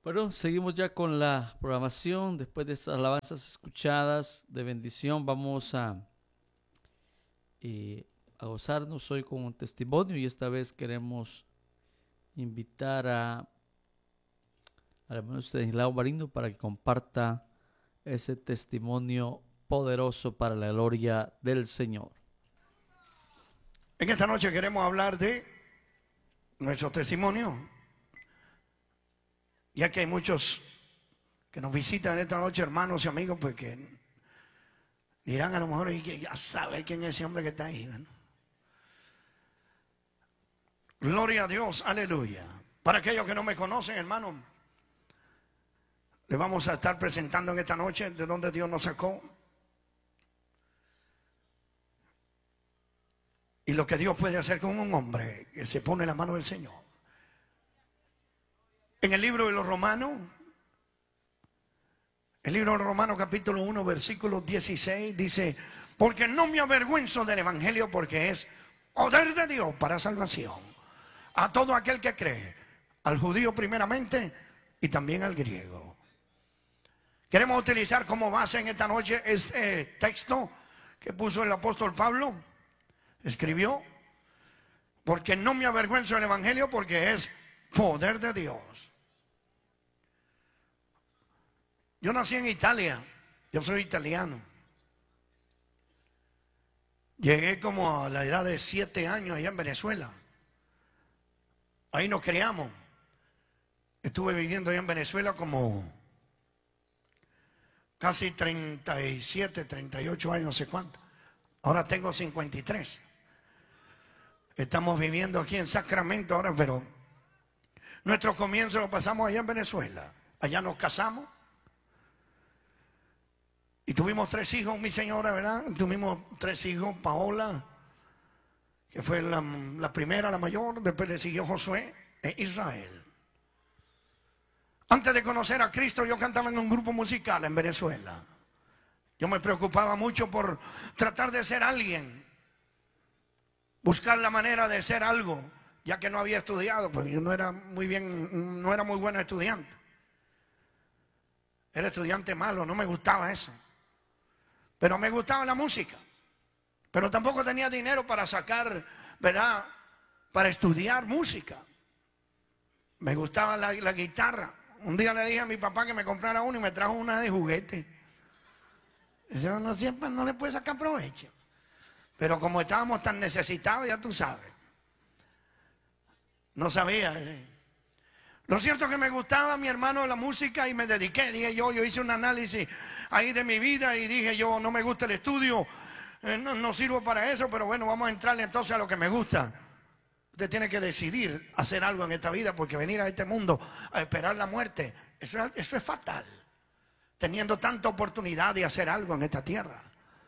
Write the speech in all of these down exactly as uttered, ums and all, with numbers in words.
Bueno, seguimos ya con la programación. Después de estas alabanzas escuchadas de bendición, vamos a, eh, a gozarnos hoy con un testimonio, y esta vez queremos invitar a al hermano Estanislao Marindo para que comparta ese testimonio poderoso para la gloria del Señor. En esta noche queremos hablar de nuestro testimonio, ya que hay muchos que nos visitan esta noche, hermanos y amigos, pues que dirán a lo mejor, y que ya saber quién es ese hombre que está ahí, ¿no? Gloria a Dios, aleluya. Para aquellos que no me conocen, hermano, les vamos a estar presentando en esta noche de dónde Dios nos sacó y lo que Dios puede hacer con un hombre que se pone en la mano del Señor. En el libro de los Romanos, el libro de los Romanos capítulo uno versículo dieciséis dice: porque no me avergüenzo del evangelio, porque es poder de Dios para salvación a todo aquel que cree, al judío primeramente y también al griego. Queremos utilizar como base en esta noche este texto que puso el apóstol Pablo. Escribió: porque no me avergüenzo del evangelio, porque es poder de Dios. Yo nací en Italia, yo soy italiano. Llegué como a la edad de siete años allá en Venezuela. Ahí nos criamos. Estuve viviendo allá en Venezuela como casi treinta y siete, treinta y ocho años, no sé cuánto. Ahora tengo cincuenta y tres. Estamos viviendo aquí en Sacramento ahora, pero nuestro comienzo lo pasamos allá en Venezuela. Allá nos casamos y tuvimos tres hijos, mi señora, ¿verdad? Tuvimos tres hijos: Paola, que fue la, la primera, la mayor. Después le siguió Josué e Israel. Antes de conocer a Cristo, yo cantaba en un grupo musical en Venezuela. Yo me preocupaba mucho por tratar de ser alguien, buscar la manera de ser algo, ya que no había estudiado, pues yo no era muy bien, no era muy buen estudiante. Era estudiante malo, no me gustaba eso. Pero me gustaba la música. Pero tampoco tenía dinero para sacar, ¿verdad?, para estudiar música. Me gustaba la, la guitarra. Un día le dije a mi papá que me comprara una y me trajo una de juguete. Eso no siempre no le puede sacar provecho. Pero como estábamos tan necesitados, ya tú sabes, no sabía. Lo cierto es que me gustaba, mi hermano, la música, y me dediqué. Dije yo, yo hice un análisis ahí de mi vida y dije yo, no me gusta el estudio, eh, no, no sirvo para eso, pero bueno, vamos a entrarle entonces a lo que me gusta. Usted tiene que decidir hacer algo en esta vida, porque venir a este mundo a esperar la muerte, eso, eso es fatal. Teniendo tanta oportunidad de hacer algo en esta tierra.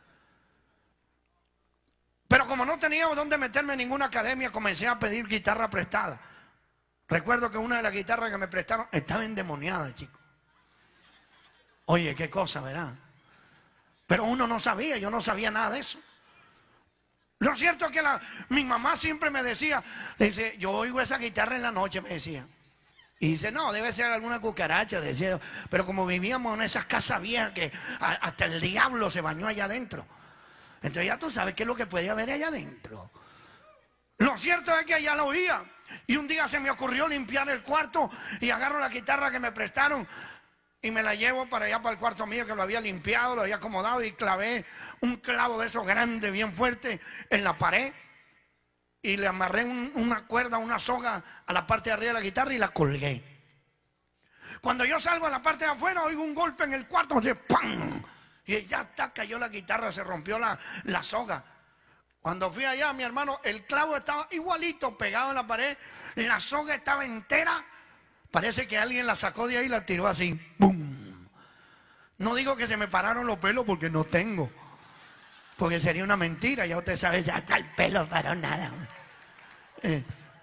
Pero como no tenía dónde meterme en ninguna academia, comencé a pedir guitarra prestada. Recuerdo que una de las guitarras que me prestaron estaba endemoniada, chico. Oye, qué cosa, ¿verdad? Pero uno no sabía, yo no sabía nada de eso. Lo cierto es que la, mi mamá siempre me decía, le dice, yo oigo esa guitarra en la noche, me decía. Y dice, no, debe ser alguna cucaracha, decía. Pero como vivíamos en esas casas viejas que a, hasta el diablo se bañó allá adentro. Entonces ya tú sabes qué es lo que puede haber allá adentro. Lo cierto es que allá lo oía. Y un día se me ocurrió limpiar el cuarto y agarro la guitarra que me prestaron y me la llevo para allá, para el cuarto mío, que lo había limpiado, lo había acomodado, y clavé un clavo de esos grandes, bien fuerte, en la pared. Y le amarré un, una cuerda, una soga a la parte de arriba de la guitarra y la colgué. Cuando yo salgo a la parte de afuera, oigo un golpe en el cuarto, así, ¡pam! Y ya está, cayó la guitarra, se rompió la, la soga. Cuando fui allá, mi hermano, el clavo estaba igualito pegado en la pared, la soga estaba entera. Parece que alguien la sacó de ahí y la tiró así, ¡bum! No digo que se me pararon los pelos, porque no tengo, porque sería una mentira. Ya usted sabe, ya acá el pelo para nada. Eh.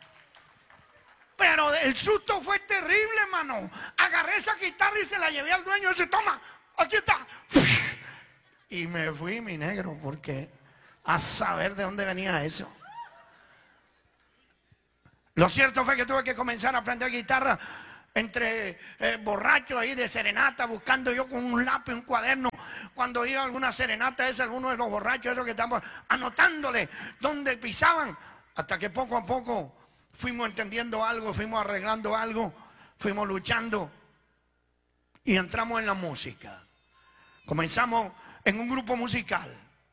Pero el susto fue terrible, hermano. Agarré esa guitarra y se la llevé al dueño y dice, toma, aquí está. Y me fui, mi negro, porque a saber de dónde venía eso. Lo cierto fue que tuve que comenzar a aprender guitarra entre eh, borrachos ahí de serenata, buscando yo con un lápiz, un cuaderno, cuando iba a alguna serenata, es alguno de los borrachos, esos que estamos anotándole dónde pisaban, hasta que poco a poco fuimos entendiendo algo, fuimos arreglando algo, fuimos luchando y entramos en la música. Comenzamos en un grupo musical.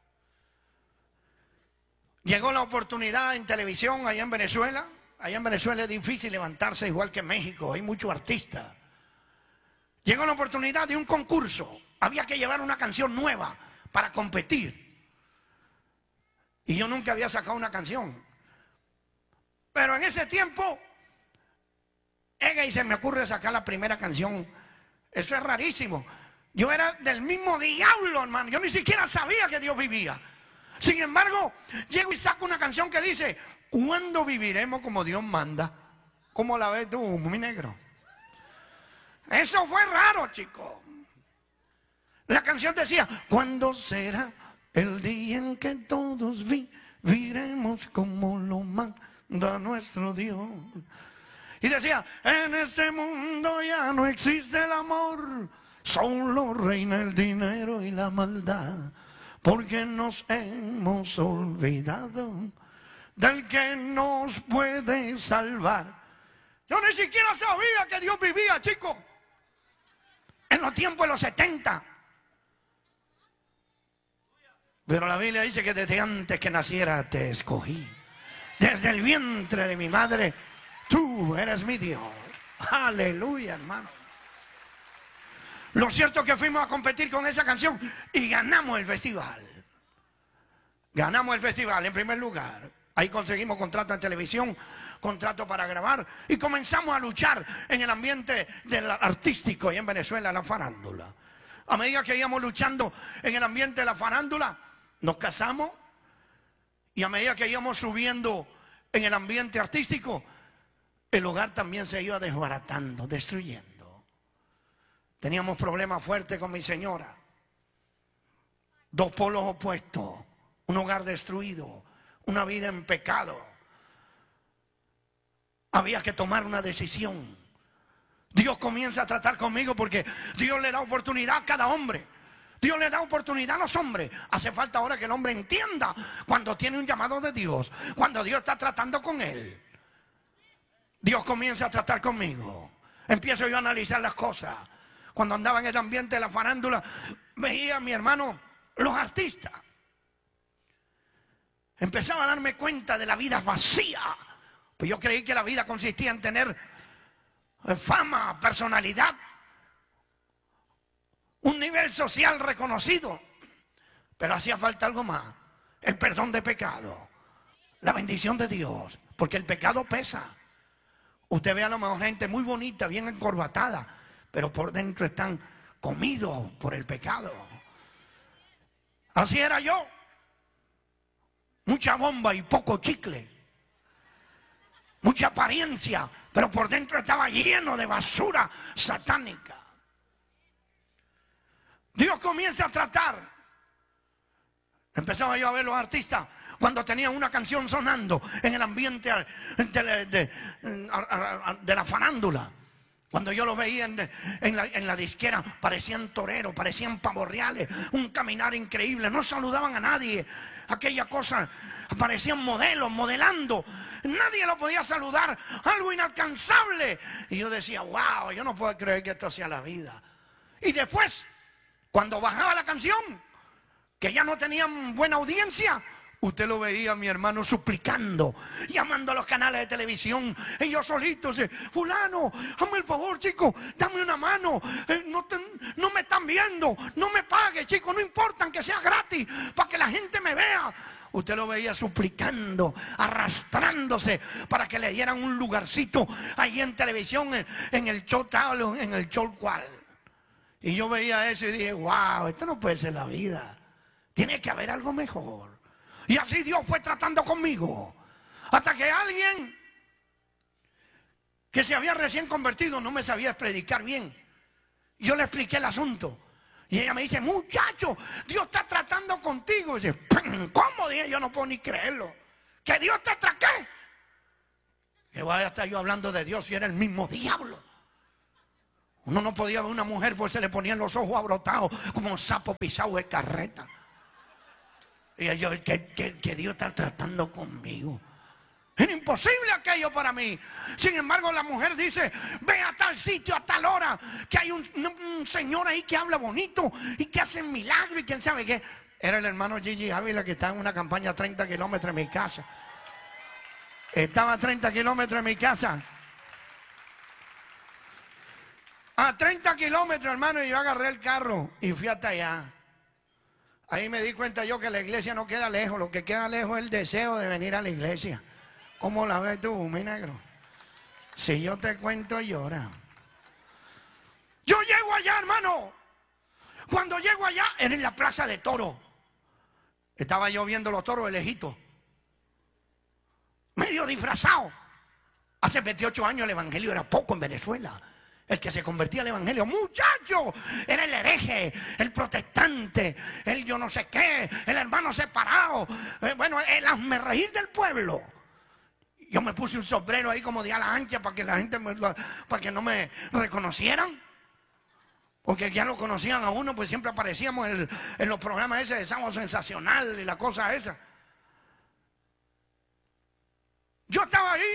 Llegó la oportunidad en televisión allá en Venezuela. Allá en Venezuela es difícil levantarse igual que en México, hay muchos artistas. Llegó la oportunidad de un concurso, había que llevar una canción nueva para competir. Y yo nunca había sacado una canción. Pero en ese tiempo, llega y se me ocurre sacar la primera canción. Eso es rarísimo. Yo era del mismo diablo, hermano. Yo ni siquiera sabía que Dios vivía. Sin embargo, llego y saco una canción que dice: ¿cuándo viviremos como Dios manda? ¿Cómo la ves tú, mi negro? Eso fue raro, chico. La canción decía: ¿cuándo será el día en que todos viviremos como lo manda nuestro Dios? Y decía: en este mundo ya no existe el amor, solo reina el dinero y la maldad, porque nos hemos olvidado del que nos puede salvar. Yo ni siquiera sabía que Dios vivía, chicos, en los tiempos de los setenta. Pero la Biblia dice que desde antes que naciera te escogí. Desde el vientre de mi madre, tú eres mi Dios. Aleluya, hermano. Lo cierto es que fuimos a competir con esa canción y ganamos el festival. Ganamos el festival en primer lugar. Ahí conseguimos contrato en televisión, contrato para grabar, y comenzamos a luchar en el ambiente del artístico y en Venezuela, la farándula. A medida que íbamos luchando en el ambiente de la farándula, nos casamos, y a medida que íbamos subiendo en el ambiente artístico, el hogar también se iba desbaratando, destruyendo. Teníamos problemas fuertes con mi señora. Dos polos opuestos, un hogar destruido, una vida en pecado. Había que tomar una decisión. Dios comienza a tratar conmigo porque Dios le da oportunidad a cada hombre. Dios le da oportunidad a los hombres. Hace falta ahora que el hombre entienda cuando tiene un llamado de Dios, cuando Dios está tratando con él. Dios comienza a tratar conmigo. Empiezo yo a analizar las cosas. Cuando andaba en el ambiente de la farándula, veía a mi hermano, los artistas. Empezaba a darme cuenta de la vida vacía. Pues yo creí que la vida consistía en tener fama, personalidad, un nivel social reconocido. Pero hacía falta algo más: el perdón de pecado, la bendición de Dios, porque el pecado pesa. Usted ve a lo mejor gente muy bonita, bien encorbatada, pero por dentro están comidos por el pecado. Así era yo. Mucha bomba y poco chicle. Mucha apariencia, pero por dentro estaba lleno de basura satánica. Dios comienza a tratar. Empezaba yo a ver los artistas cuando tenían una canción sonando en el ambiente de la, de, de la farándula. Cuando yo los veía en, en, la, en la disquera, parecían toreros, parecían pavorreales, un caminar increíble, no saludaban a nadie, aquella cosa, parecían modelos, modelando, nadie lo podía saludar, algo inalcanzable. Y yo decía: wow, yo no puedo creer que esto sea la vida. Y después, cuando bajaba la canción, que ya no tenían buena audiencia, usted lo veía, mi hermano, suplicando, llamando a los canales de televisión, y yo solito, fulano, hazme el favor, chico, dame una mano, eh, no, te, no me están viendo, no me pague, chico, no importa, que sea gratis, para que la gente me vea. Usted lo veía suplicando, arrastrándose para que le dieran un lugarcito ahí en televisión, en, en el show tal, en el show cual. Y yo veía eso y dije: wow, esto no puede ser la vida, tiene que haber algo mejor. Y así Dios fue tratando conmigo, hasta que alguien que se había recién convertido no me sabía predicar bien. Yo le expliqué el asunto y ella me dice: muchacho, Dios está tratando contigo. Y dice: ¿cómo? Dije, yo no puedo ni creerlo. ¿Que Dios te traqué? Que vaya a estar yo hablando de Dios y era el mismo diablo. Uno no podía ver una mujer porque se le ponían los ojos abrotados como un sapo pisado de carreta. Y yo, que, que, que Dios está tratando conmigo. Era imposible aquello para mí. Sin embargo, la mujer dice: ve a tal sitio a tal hora, que hay un, un señor ahí que habla bonito y que hace milagros y quién sabe qué. Era el hermano Gigi Ávila, que estaba en una campaña a treinta kilómetros de mi casa. Estaba a treinta kilómetros de mi casa. A treinta kilómetros, hermano, y yo agarré el carro y fui hasta allá. Ahí me di cuenta yo que la iglesia no queda lejos. Lo que queda lejos es el deseo de venir a la iglesia. ¿Cómo la ves tú, mi negro? Si yo te cuento, llora. Yo llego allá, hermano. Cuando llego allá, era en la plaza de toros. Estaba yo viendo los toros de lejito, medio disfrazado. Hace veintiocho años el evangelio era poco en Venezuela. El que se convertía al evangelio, muchacho, era el hereje, el protestante, el yo no sé qué, el hermano separado. Eh, bueno, el hazme reír del pueblo. Yo me puse un sombrero ahí como de ala ancha para que la gente me, para que no me reconocieran. Porque ya lo conocían a uno, pues siempre aparecíamos en, en los programas ese de Sábado Sensacional y la cosa esa. Yo estaba ahí.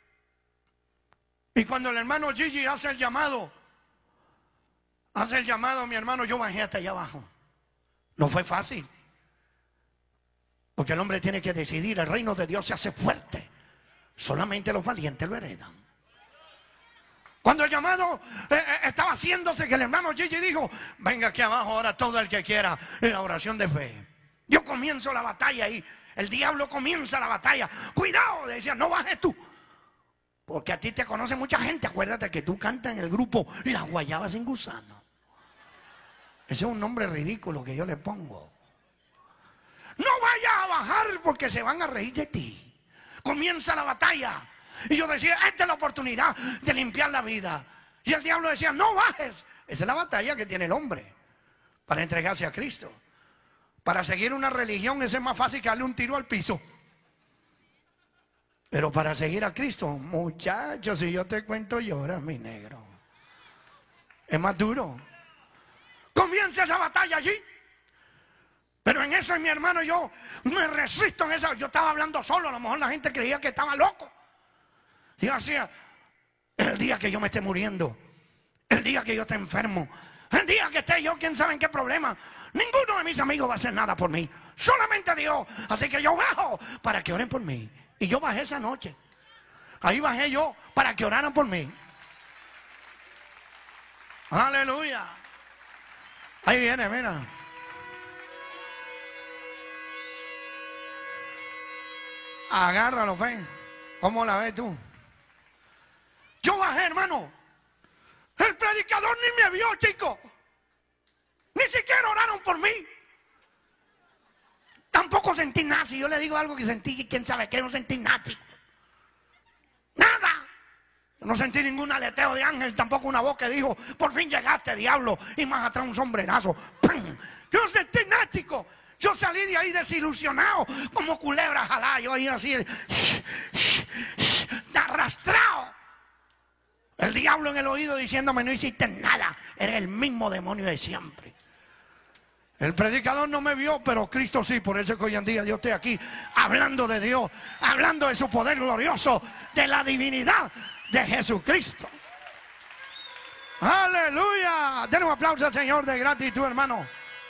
Y cuando el hermano Gigi hace el llamado, hace el llamado, mi hermano, yo bajé hasta allá abajo. No fue fácil. Porque el hombre tiene que decidir. El reino de Dios se hace fuerte. Solamente los valientes lo heredan. Cuando el llamado eh, eh, estaba haciéndose, que el hermano Gigi dijo: venga aquí abajo ahora todo el que quiera la oración de fe. Yo comienzo la batalla ahí. El diablo comienza la batalla. Cuidado, decía, no bajes tú. Porque a ti te conoce mucha gente. Acuérdate que tú cantas en el grupo Las Guayabas sin Gusano. Ese es un nombre ridículo que yo le pongo. No vayas a bajar porque se van a reír de ti. Comienza la batalla. Y yo decía: esta es la oportunidad de limpiar la vida. Y el diablo decía: no bajes. Esa es la batalla que tiene el hombre para entregarse a Cristo. Para seguir una religión, eso es más fácil que darle un tiro al piso. Pero para seguir a Cristo, muchachos, si yo te cuento, lloras, mi negro. Es más duro. Comienza esa batalla allí. Pero en eso, mi hermano, yo me resisto en esa. Yo estaba hablando solo, a lo mejor la gente creía que estaba loco. Y yo hacía: el día que yo me esté muriendo, el día que yo esté enfermo, el día que esté yo, quién sabe en qué problema, ninguno de mis amigos va a hacer nada por mí. Solamente Dios. Así que yo bajo para que oren por mí. Y yo bajé esa noche. Ahí bajé yo para que oraran por mí. Aleluya. Ahí viene, mira. Agárralo, fe. ¿Cómo la ves tú? Yo bajé, hermano. El predicador ni me vio, chico. Ni siquiera oraron por mí. Tampoco sentí nada. Si yo le digo algo que sentí, quién sabe qué, no sentí nada, chico. Nada. Yo no sentí ningún aleteo de ángel, tampoco una voz que dijo: por fin llegaste, diablo. Y más atrás un sombrerazo. ¡Pum! Yo no sentí nada, chico. Yo salí de ahí desilusionado, como culebra jalá. Yo ahí así, arrastrado. El diablo en el oído diciéndome: no hiciste nada. Eres el mismo demonio de siempre. El predicador no me vio, pero Cristo sí. Por eso es que hoy en día yo estoy aquí hablando de Dios, hablando de su poder glorioso, de la divinidad de Jesucristo. Aleluya. Den un aplauso al Señor de gratitud, hermano.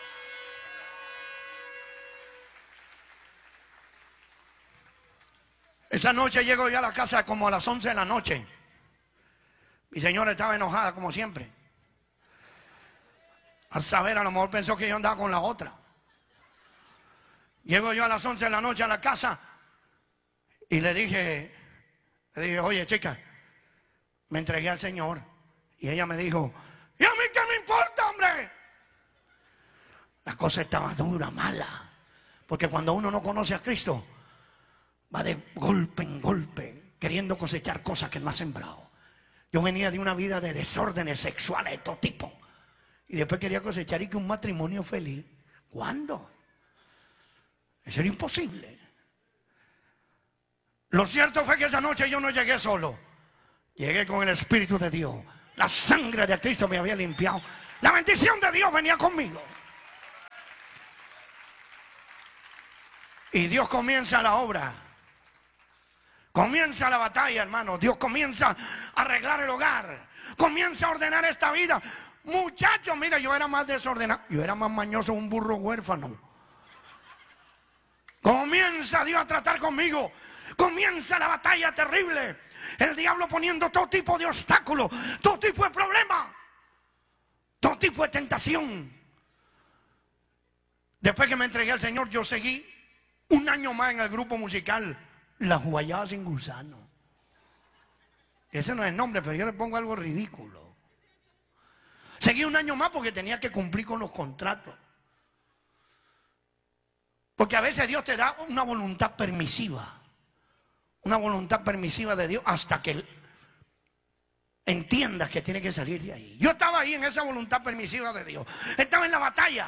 Esa noche llego yo a la casa como a las once de la noche. Mi señora estaba enojada como siempre. A saber, a lo mejor pensó que yo andaba con la otra. Llego yo a las once de la noche a la casa y le dije, le dije: oye, chica, me entregué al Señor. Y ella me dijo: ¿y a mí qué me importa, hombre? La cosa estaba dura, mala. Porque cuando uno no conoce a Cristo, va de golpe en golpe, queriendo cosechar cosas que no ha sembrado. Yo venía de una vida de desórdenes sexuales de todo tipo. Y después quería cosechar y que un matrimonio feliz. ¿Cuándo? Eso era imposible. Lo cierto fue que esa noche yo no llegué solo. Llegué con el Espíritu de Dios. La sangre de Cristo me había limpiado. La bendición de Dios venía conmigo. Y Dios comienza la obra. Comienza la batalla, hermano. Dios comienza a arreglar el hogar. Comienza a ordenar esta vida. Muchachos, mira, yo era más desordenado. Yo era más mañoso, un burro huérfano. Comienza Dios a tratar conmigo. Comienza la batalla terrible. El diablo poniendo todo tipo de obstáculos, todo tipo de problemas, todo tipo de tentación. Después que me entregué al Señor, yo seguí un año más en el grupo musical La Guayaba Sin Gusano. Ese no es el nombre, pero yo le pongo algo ridículo. Seguí un año más porque tenía que cumplir con los contratos. Porque a veces Dios te da una voluntad permisiva. Una voluntad permisiva de Dios hasta que entiendas que tiene que salir de ahí. Yo estaba ahí en esa voluntad permisiva de Dios. Estaba en la batalla.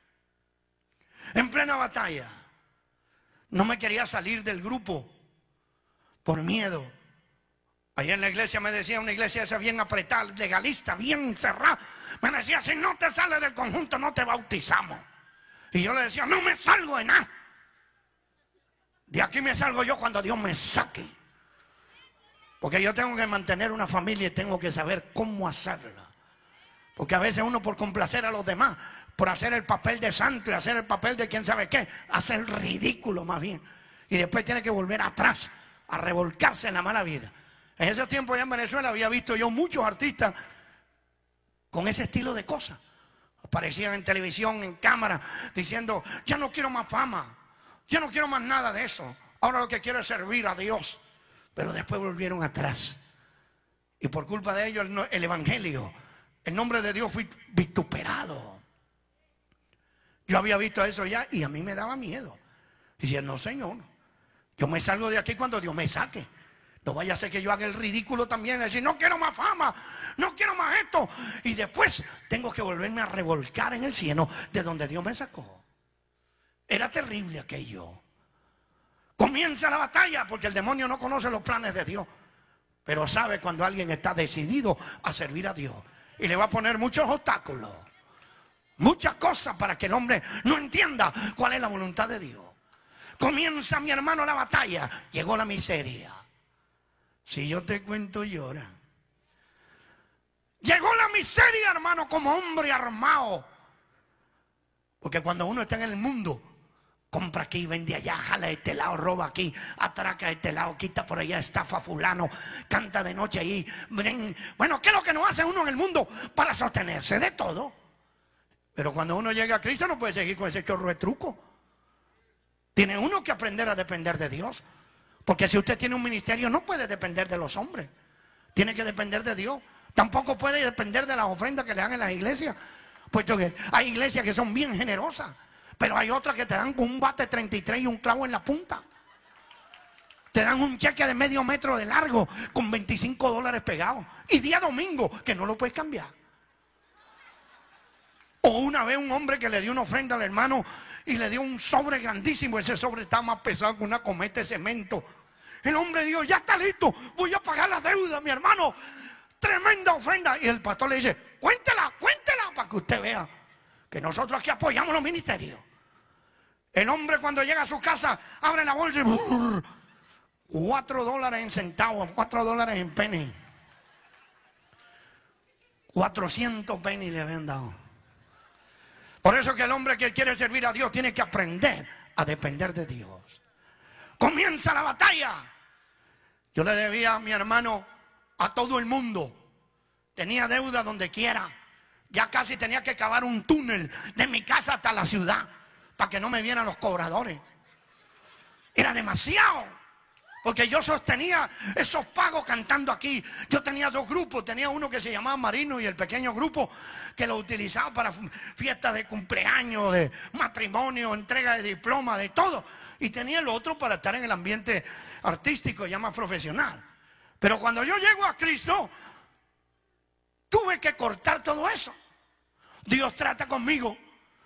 En plena batalla. No me quería salir del grupo por miedo. Allá en la iglesia me decía, una iglesia esa bien apretada, legalista, bien cerrada. Me decía, si no te sales del conjunto no te bautizamos. Y yo le decía, no me salgo de nada. De aquí me salgo yo cuando Dios me saque. Porque yo tengo que mantener una familia y tengo que saber cómo hacerla. Porque a veces uno por complacer a los demás, por hacer el papel de santo y hacer el papel de quién sabe qué, hace el ridículo más bien. Y después tiene que volver atrás a revolcarse en la mala vida. En ese tiempo allá en Venezuela había visto yo muchos artistas con ese estilo de cosas. Aparecían en televisión, en cámara, diciendo, ya no quiero más fama. Yo no quiero más nada de eso. Ahora lo que quiero es servir a Dios. Pero después volvieron atrás. Y por culpa de ellos el, el evangelio, el nombre de Dios fue vituperado. Yo había visto eso ya y a mí me daba miedo. Decía, no Señor, yo me salgo de aquí cuando Dios me saque. No vaya a ser que yo haga el ridículo también. Decir, no quiero más fama, no quiero más esto. Y después tengo que volverme a revolcar en el cielo de donde Dios me sacó. Era terrible aquello. Comienza la batalla porque el demonio no conoce los planes de Dios, pero sabe cuando alguien está decidido a servir a Dios y le va a poner muchos obstáculos, muchas cosas para que el hombre no entienda cuál es la voluntad de Dios. Comienza, mi hermano, la batalla. Llegó la miseria. Si yo te cuento, llora. Llegó la miseria, hermano, como hombre armado. Porque cuando uno está en el mundo, compra aquí, vende allá, jala de este lado, roba aquí, atraca de este lado, quita por allá, estafa fulano, canta de noche ahí. Bueno, ¿qué es lo que nos hace uno en el mundo para sostenerse? De todo. Pero cuando uno llega a Cristo no puede seguir con ese chorro de truco. Tiene uno que aprender a depender de Dios. Porque si usted tiene un ministerio no puede depender de los hombres. Tiene que depender de Dios. Tampoco puede depender de las ofrendas que le dan en las iglesias. Puesto que hay iglesias que son bien generosas. Pero hay otras que te dan con un bate treinta y tres y un clavo en la punta. Te dan un cheque de medio metro de largo con veinticinco dólares pegados. Y día domingo que no lo puedes cambiar. O una vez un hombre que le dio una ofrenda al hermano y le dio un sobre grandísimo. Ese sobre está más pesado que una cometa de cemento. El hombre dijo, ya está listo, voy a pagar la deuda, mi hermano. Tremenda ofrenda. Y el pastor le dice, cuéntela, cuéntela para que usted vea que nosotros aquí apoyamos los ministerios. El hombre cuando llega a su casa abre la bolsa y brrr, cuatro dólares en centavos, cuatro dólares en penny. Cuatrocientos penny le habían dado. Por eso que el hombre que quiere servir a Dios tiene que aprender a depender de Dios. Comienza la batalla. Yo le debía a mi hermano a todo el mundo. Tenía deuda donde quiera. Ya casi tenía que cavar un túnel de mi casa hasta la ciudad para que no me vieran los cobradores. Era demasiado. Porque yo sostenía esos pagos cantando aquí. Yo tenía dos grupos. Tenía uno que se llamaba Marino y el pequeño grupo que lo utilizaba para fiestas de cumpleaños, de matrimonio, entrega de diploma, de todo. Y tenía el otro para estar en el ambiente artístico ya más profesional. Pero cuando yo llego a Cristo, tuve que cortar todo eso. Dios trata conmigo.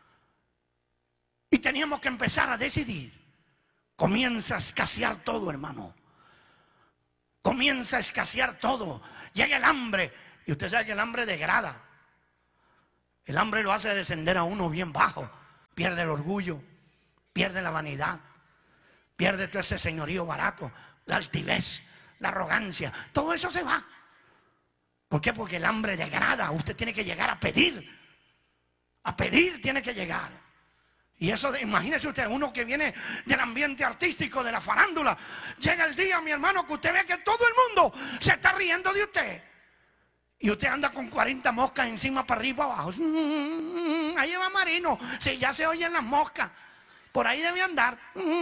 Y teníamos que empezar a decidir. Comienza a escasear todo, hermano. Comienza a escasear todo. Llega el hambre. Y usted sabe que el hambre degrada. El hambre lo hace descender a uno bien bajo. Pierde el orgullo, pierde la vanidad, pierde todo ese señorío barato, la altivez, la arrogancia. Todo eso se va. ¿Por qué? Porque el hambre degrada. Usted tiene que llegar a pedir. A pedir tiene que llegar. Y eso, imagínese usted, uno que viene del ambiente artístico, de la farándula. Llega el día, mi hermano, que usted ve que todo el mundo se está riendo de usted. Y usted anda con cuarenta moscas encima, para arriba, para abajo. Ahí va Marino. Si ya se oyen las moscas. Por ahí debe andar.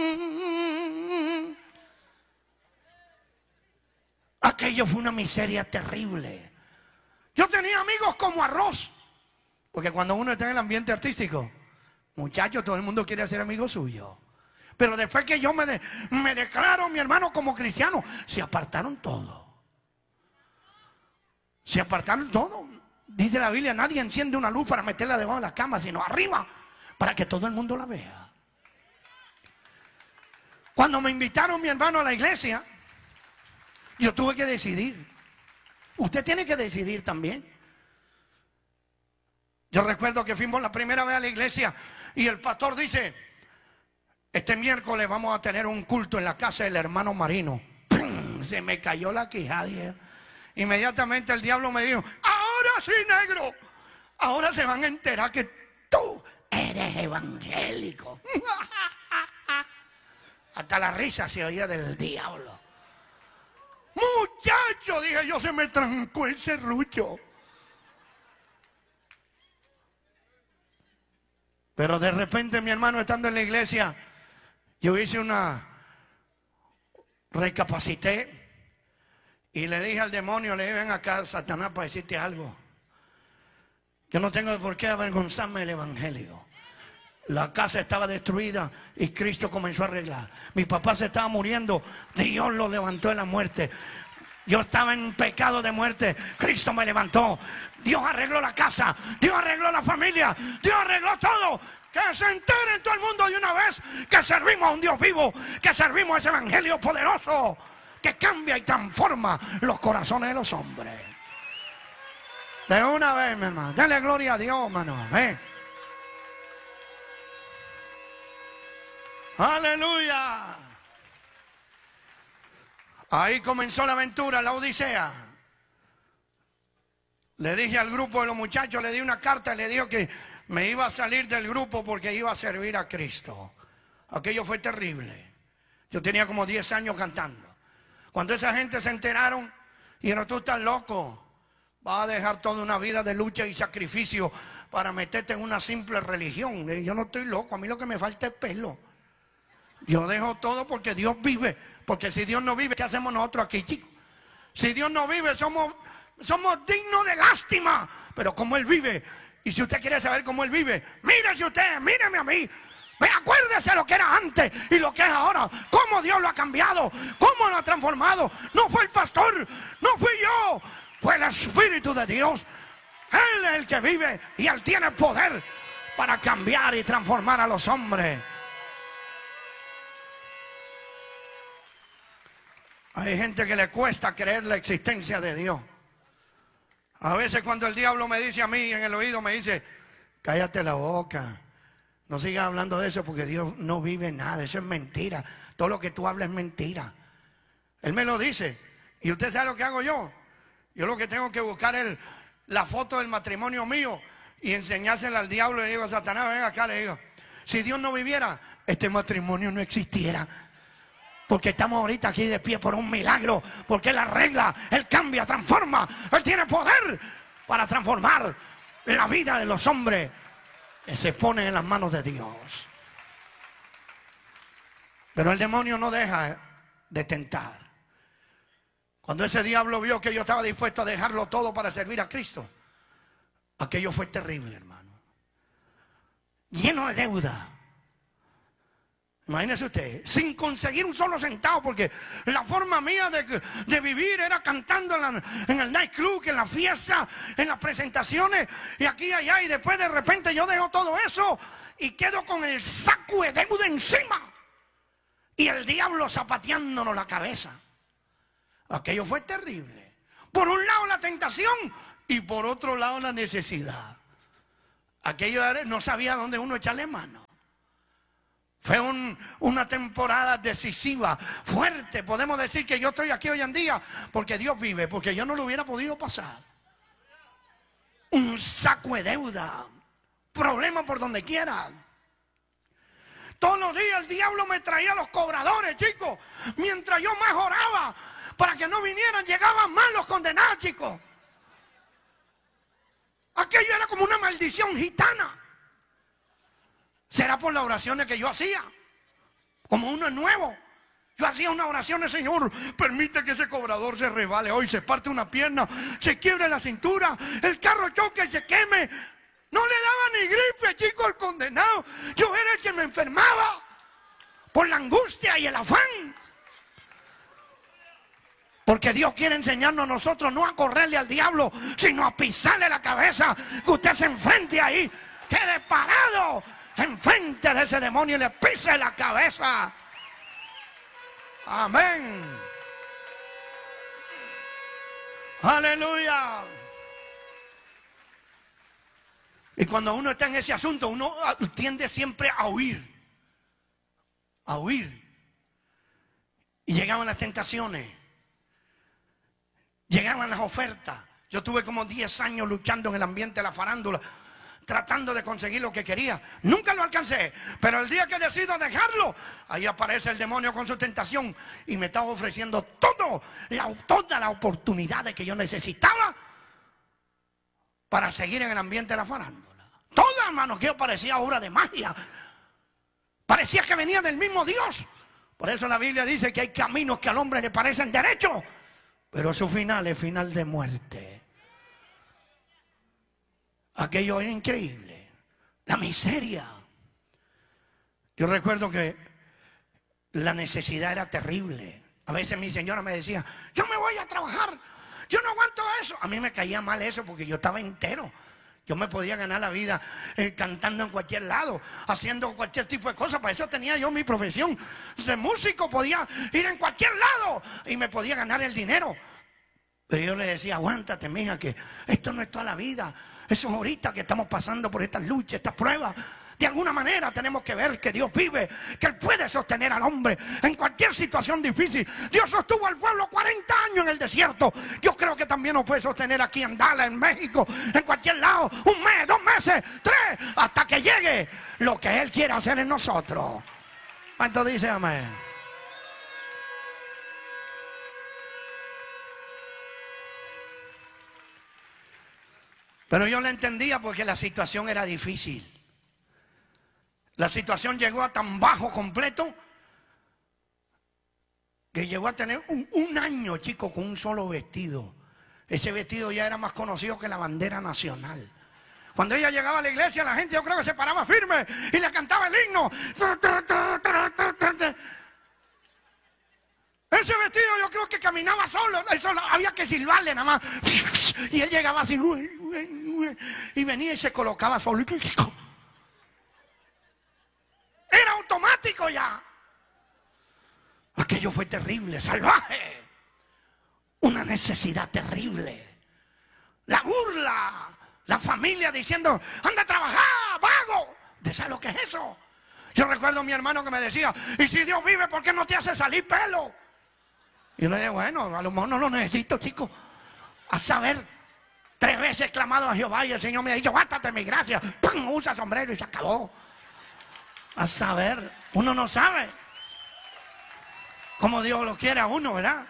Aquello fue una miseria terrible. Yo tenía amigos como arroz. Porque cuando uno está en el ambiente artístico, muchachos, todo el mundo quiere ser amigo suyo. Pero después que yo me, de, me declaro, mi hermano, como cristiano, se apartaron todos. Se apartaron todos. Dice la Biblia, nadie enciende una luz para meterla debajo de la cama, sino arriba, para que todo el mundo la vea. Cuando me invitaron, mi hermano, a la iglesia, yo tuve que decidir. Usted tiene que decidir también. Yo recuerdo que fuimos la primera vez a la iglesia y el pastor dice, este miércoles vamos a tener un culto en la casa del hermano Marino. ¡Pum! Se me cayó la quijada. Inmediatamente el diablo me dijo, ahora sí, negro, ahora se van a enterar que tú eres evangélico. Hasta la risa se oía del diablo. Muchacho, dije yo, se me trancó el serrucho. Pero de repente, mi hermano, estando en la iglesia, yo hice una, recapacité y le dije al demonio, le dije, ven acá, Satanás, para decirte algo. Yo no tengo por qué avergonzarme del evangelio. La casa estaba destruida y Cristo comenzó a arreglar. Mi papá se estaba muriendo, Dios lo levantó de la muerte. Yo estaba en pecado de muerte, Cristo me levantó. Dios arregló la casa, Dios arregló la familia, Dios arregló todo. Que se entere en todo el mundo de una vez que servimos a un Dios vivo, que servimos a ese evangelio poderoso que cambia y transforma los corazones de los hombres. De una vez, mi hermano, dale gloria a Dios, hermano. ¿Eh? Aleluya. Ahí comenzó la aventura, la odisea. Le dije al grupo de los muchachos, le di una carta y le dijo que me iba a salir del grupo porque iba a servir a Cristo. Aquello fue terrible. Yo tenía como diez años cantando. Cuando esa gente se enteraron, dijeron, tú estás loco. Vas a dejar toda una vida de lucha y sacrificio para meterte en una simple religión. Yo no estoy loco, a mí lo que me falta es pelo. Yo dejo todo porque Dios vive. Porque si Dios no vive, ¿qué hacemos nosotros aquí, chicos? Si Dios no vive, somos, somos dignos de lástima. Pero como Él vive, y si usted quiere saber cómo Él vive, mírese usted, míreme a mí. Acuérdese lo que era antes y lo que es ahora. Cómo Dios lo ha cambiado, cómo lo ha transformado. No fue el pastor, no fui yo, fue el Espíritu de Dios. Él es el que vive y Él tiene poder para cambiar y transformar a los hombres. Hay gente que le cuesta creer la existencia de Dios. A veces cuando el diablo me dice a mí en el oído, me dice, cállate la boca, no sigas hablando de eso porque Dios no vive nada, eso es mentira, todo lo que tú hablas es mentira. Él me lo dice. Y usted sabe lo que hago yo. Yo lo que tengo que buscar es la foto del matrimonio mío y enseñársela al diablo. Y le digo a Satanás, ven acá, le digo, si Dios no viviera, este matrimonio no existiera. Porque estamos ahorita aquí de pie por un milagro. Porque Él arregla, Él cambia, transforma. Él tiene poder para transformar la vida de los hombres que se ponen en las manos de Dios. Pero el demonio no deja de tentar. Cuando ese diablo vio que yo estaba dispuesto a dejarlo todo para servir a Cristo, aquello fue terrible, hermano. Lleno de deuda. Imagínese usted, sin conseguir un solo centavo, porque la forma mía de, de vivir era cantando en, la, en el nightclub, en la fiesta, en las presentaciones, y aquí y allá, y después de repente yo dejo todo eso y quedo con el saco de deuda encima y el diablo zapateándonos la cabeza. Aquello fue terrible. Por un lado la tentación y por otro lado la necesidad. Aquello era, no sabía dónde uno echarle mano. Fue un, una temporada decisiva, fuerte. Podemos decir que yo estoy aquí hoy en día porque Dios vive, porque yo no lo hubiera podido pasar. Un saco de deuda, problemas por donde quiera. Todos los días el diablo me traía a los cobradores, chicos. Mientras yo más oraba para que no vinieran, llegaban más los condenados, chicos. Aquello era como una maldición gitana. Será por las oraciones que yo hacía. Como uno es nuevo, yo hacía una oración: Señor, permite que ese cobrador se resbale hoy, se parte una pierna, se quiebre la cintura, el carro choque y se queme. No le daba ni gripe, chico, al condenado. Yo era el que me enfermaba por la angustia y el afán. Porque Dios quiere enseñarnos a nosotros no a correrle al diablo, sino a pisarle la cabeza, que usted se enfrente ahí, quede parado enfrente de ese demonio y le pise la cabeza. Amén. Aleluya. Y cuando uno está en ese asunto, uno tiende siempre a huir. A huir. Y llegaban las tentaciones. Llegaban las ofertas. Yo tuve como diez años luchando en el ambiente de la farándula, tratando de conseguir lo que quería. Nunca lo alcancé, pero el día que decido dejarlo, ahí aparece el demonio con su tentación y me está ofreciendo todo, la, toda la oportunidad que yo necesitaba para seguir en el ambiente de la farándula. Todo, hermano, que yo parecía obra de magia. Parecía que venía del mismo Dios. Por eso la Biblia dice que hay caminos que al hombre le parecen derechos, pero su final es final de muerte. Aquello era increíble. La miseria. Yo recuerdo que la necesidad era terrible. A veces mi señora me decía: yo me voy a trabajar, yo no aguanto eso. A mí me caía mal eso porque yo estaba entero. Yo me podía ganar la vida eh, cantando en cualquier lado, haciendo cualquier tipo de cosas. Para eso tenía yo mi profesión de músico. Podía ir en cualquier lado y me podía ganar el dinero. Pero yo le decía: aguántate, mija, que esto no es toda la vida. Eso es ahorita que estamos pasando por estas luchas, estas pruebas. De alguna manera tenemos que ver que Dios vive, que Él puede sostener al hombre en cualquier situación difícil. Dios sostuvo al pueblo cuarenta años en el desierto. Yo creo que también nos puede sostener aquí en Dallas, en México, en cualquier lado. Un mes, dos meses, tres, hasta que llegue lo que Él quiere hacer en nosotros. ¿Cuánto dice amén? Pero yo la entendía porque la situación era difícil. La situación llegó a tan bajo completo que llegó a tener un, un año, chico, con un solo vestido. Ese vestido ya era más conocido que la bandera nacional. Cuando ella llegaba a la iglesia, la gente, yo creo que se paraba firme y le cantaba el himno. Ese vestido yo creo que caminaba solo, eso había que silbarle nada más. Y él llegaba así y venía y se colocaba solo. Era automático ya. Aquello fue terrible, salvaje. Una necesidad terrible. La burla, la familia diciendo: anda a trabajar, vago. ¿Sabes lo que es eso? Yo recuerdo a mi hermano que me decía: y si Dios vive, ¿por qué no te hace salir pelo? Y yo le dije: bueno, a lo mejor no lo necesito, chico. A saber, tres veces he clamado a Jehová y el Señor me ha dicho: bástate mi gracia. ¡Pum! Usa sombrero y se acabó. A saber, uno no sabe cómo Dios lo quiere a uno, ¿verdad?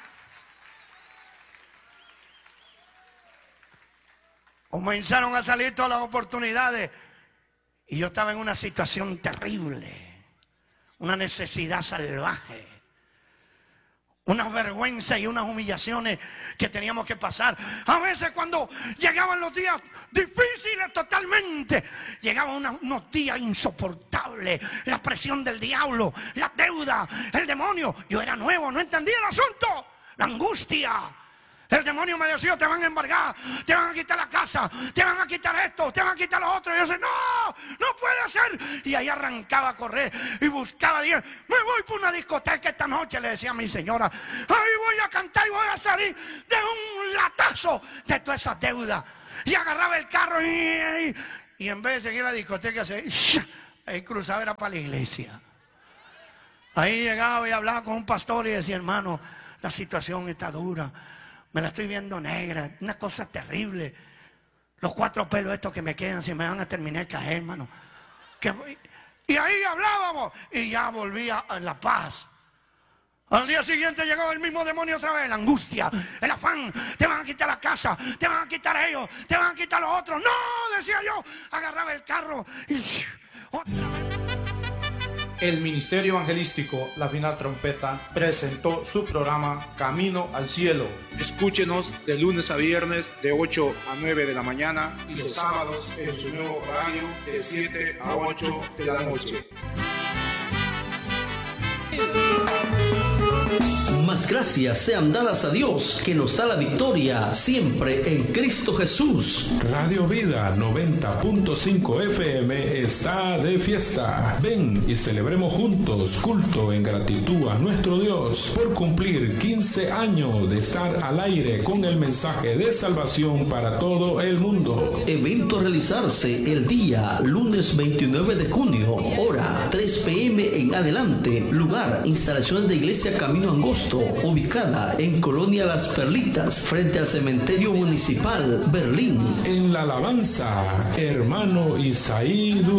Comenzaron a salir todas las oportunidades y yo estaba en una situación terrible, una necesidad salvaje, unas vergüenzas y unas humillaciones que teníamos que pasar. A veces cuando llegaban los días difíciles totalmente, llegaban unos, unos días insoportables, la presión del diablo, la deuda, el demonio. Yo era nuevo, no entendía el asunto, la angustia. El demonio me decía: te van a embargar, te van a quitar la casa, te van a quitar esto, te van a quitar lo otro. Y yo decía: no, no puede ser. Y ahí arrancaba a correr y buscaba Dios. Me voy por una discoteca esta noche, le decía a mi señora. Ahí voy a cantar y voy a salir de un latazo de toda esa deuda. y agarraba el carro y, y en vez de seguir la discoteca, se, ahí cruzaba, era para la iglesia. Ahí llegaba y hablaba con un pastor y decía, hermano, la situación está dura, me la estoy viendo negra, una cosa terrible. Los cuatro pelos estos que me quedan se me van a terminar de caer, hermano. Que, y ahí hablábamos y ya volvía a la paz. Al día siguiente llegaba el mismo demonio otra vez, la angustia, el afán. Te van a quitar la casa, te van a quitar ellos, te van a quitar los otros. No, decía yo, agarraba el carro y otra vez. El Ministerio Evangelístico La Final Trompeta presentó su programa Camino al Cielo. Escúchenos de lunes a viernes de ocho a nueve de la mañana y los sábados en su nuevo horario de siete a ocho de la noche. Más gracias sean dadas a Dios, que nos da la victoria siempre en Cristo Jesús. Radio Vida noventa punto cinco F M está de fiesta. Ven y celebremos juntos culto en gratitud a nuestro Dios por cumplir quince años de estar al aire con el mensaje de salvación para todo el mundo. Evento a realizarse el día lunes veintinueve de junio, hora tres p m en adelante. Lugar, instalaciones de Iglesia Camino Angosto, ubicada en Colonia Las Perlitas, frente al Cementerio Municipal, Berlín. En la alabanza, hermano Isaí Durán.